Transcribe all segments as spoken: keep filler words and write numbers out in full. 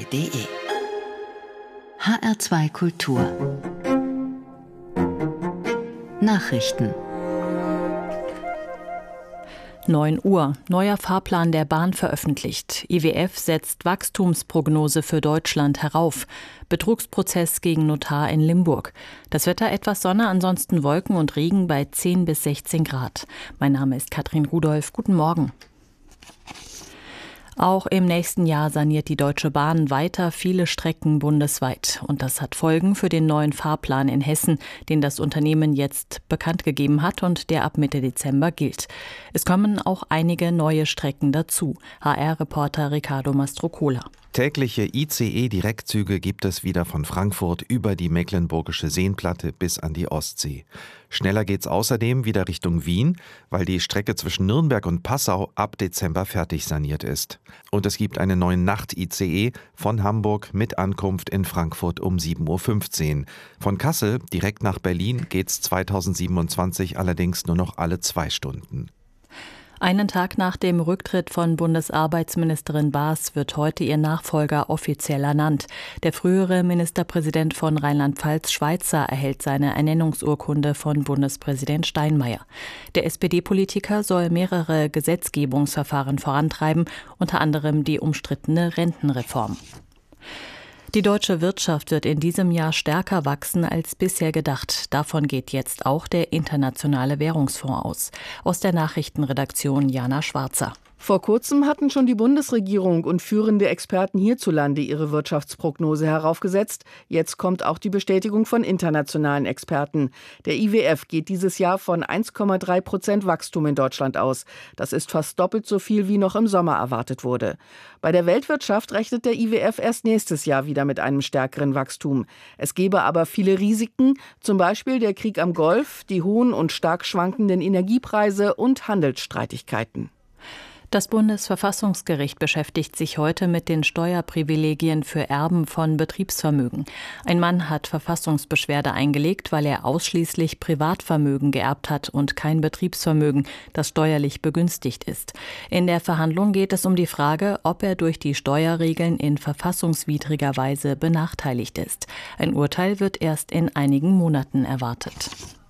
punkt de. H R zwei Kultur Nachrichten. neun Uhr. Neuer Fahrplan der Bahn veröffentlicht. I W F setzt Wachstumsprognose für Deutschland herauf. Betrugsprozess gegen Notar in Limburg. Das Wetter etwas Sonne, ansonsten Wolken und Regen bei zehn bis sechzehn Grad. Mein Name ist Katrin Rudolph. Guten Morgen. Auch im nächsten Jahr saniert die Deutsche Bahn weiter viele Strecken bundesweit. Und das hat Folgen für den neuen Fahrplan in Hessen, den das Unternehmen jetzt bekannt gegeben hat und der ab Mitte Dezember gilt. Es kommen auch einige neue Strecken dazu. H R-Reporter Ricardo Mastrocola. Tägliche I C E-Direktzüge gibt es wieder von Frankfurt über die Mecklenburgische Seenplatte bis an die Ostsee. Schneller geht's außerdem wieder Richtung Wien, weil die Strecke zwischen Nürnberg und Passau ab Dezember fertig saniert ist. Und es gibt einen neuen Nacht-I C E von Hamburg mit Ankunft in Frankfurt um sieben Uhr fünfzehn. Von Kassel direkt nach Berlin geht's zweitausendsiebenundzwanzig allerdings nur noch alle zwei Stunden. Einen Tag nach dem Rücktritt von Bundesarbeitsministerin Baas wird heute ihr Nachfolger offiziell ernannt. Der frühere Ministerpräsident von Rheinland-Pfalz, Schweizer, erhält seine Ernennungsurkunde von Bundespräsident Steinmeier. Der S P D-Politiker soll mehrere Gesetzgebungsverfahren vorantreiben, unter anderem die umstrittene Rentenreform. Die deutsche Wirtschaft wird in diesem Jahr stärker wachsen als bisher gedacht. Davon geht jetzt auch der Internationale Währungsfonds aus. Aus der Nachrichtenredaktion Jana Schwarzer. Vor kurzem hatten schon die Bundesregierung und führende Experten hierzulande ihre Wirtschaftsprognose heraufgesetzt. Jetzt kommt auch die Bestätigung von internationalen Experten. Der I W F geht dieses Jahr von eins Komma drei Prozent Wachstum in Deutschland aus. Das ist fast doppelt so viel, wie noch im Sommer erwartet wurde. Bei der Weltwirtschaft rechnet der I W F erst nächstes Jahr wieder mit einem stärkeren Wachstum. Es gebe aber viele Risiken, zum Beispiel der Krieg am Golf, die hohen und stark schwankenden Energiepreise und Handelsstreitigkeiten. Das Bundesverfassungsgericht beschäftigt sich heute mit den Steuerprivilegien für Erben von Betriebsvermögen. Ein Mann hat Verfassungsbeschwerde eingelegt, weil er ausschließlich Privatvermögen geerbt hat und kein Betriebsvermögen, das steuerlich begünstigt ist. In der Verhandlung geht es um die Frage, ob er durch die Steuerregeln in verfassungswidriger Weise benachteiligt ist. Ein Urteil wird erst in einigen Monaten erwartet.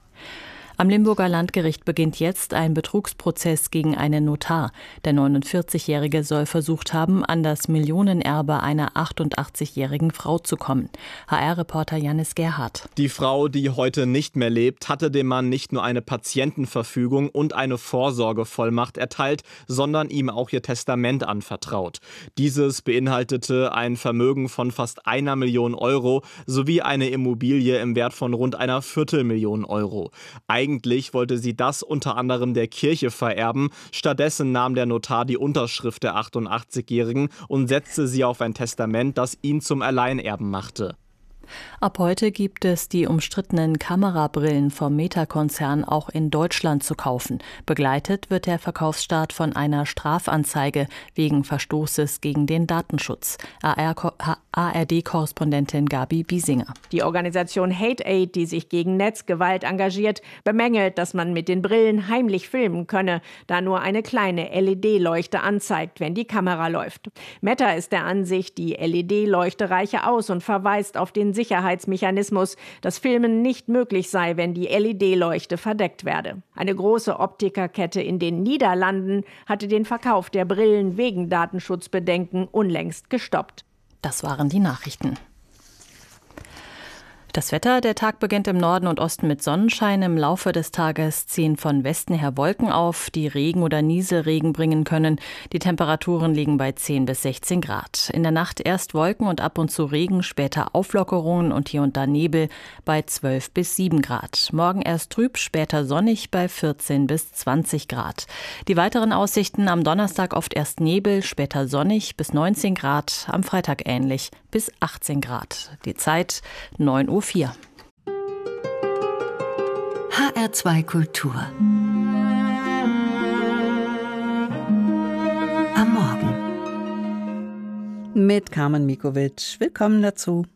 Am Limburger Landgericht beginnt jetzt ein Betrugsprozess gegen einen Notar. Der neunundvierzigjährige soll versucht haben, an das Millionenerbe einer achtundachtzigjährigen Frau zu kommen. H R-Reporter Janis Gerhardt. Die Frau, die heute nicht mehr lebt, hatte dem Mann nicht nur eine Patientenverfügung und eine Vorsorgevollmacht erteilt, sondern ihm auch ihr Testament anvertraut. Dieses beinhaltete ein Vermögen von fast einer Million Euro sowie eine Immobilie im Wert von rund einer Viertelmillion Euro. Eigentlich wollte sie das unter anderem der Kirche vererben. Stattdessen nahm der Notar die Unterschrift der achtundachtzigjährigen und setzte sie auf ein Testament, das ihn zum Alleinerben machte. Ab heute gibt es die umstrittenen Kamerabrillen vom Meta-Konzern auch in Deutschland zu kaufen. Begleitet wird der Verkaufsstart von einer Strafanzeige wegen Verstoßes gegen den Datenschutz. A R D-Korrespondentin Gabi Biesinger. Die Organisation Hate Aid, die sich gegen Netzgewalt engagiert, bemängelt, dass man mit den Brillen heimlich filmen könne, da nur eine kleine L E D-Leuchte anzeigt, wenn die Kamera läuft. Meta ist der Ansicht, die L E D-Leuchte reiche aus und verweist auf den Sicherheitsmechanismus, dass Filmen nicht möglich sei, wenn die L E D-Leuchte verdeckt werde. Eine große Optikerkette in den Niederlanden hatte den Verkauf der Brillen wegen Datenschutzbedenken unlängst gestoppt. Das waren die Nachrichten. Das Wetter, der Tag beginnt im Norden und Osten mit Sonnenschein. Im Laufe des Tages ziehen von Westen her Wolken auf, die Regen oder Nieselregen bringen können. Die Temperaturen liegen bei zehn bis sechzehn Grad. In der Nacht erst Wolken und ab und zu Regen, später Auflockerungen und hier und da Nebel bei zwölf bis sieben Grad. Morgen erst trüb, später sonnig bei vierzehn bis zwanzig Grad. Die weiteren Aussichten: am Donnerstag oft erst Nebel, später sonnig bis neunzehn Grad, am Freitag ähnlich bis achtzehn Grad. Die Zeit neun Uhr vier. H R zwei Kultur. Am Morgen. Mit Carmen Mikovic. Willkommen dazu.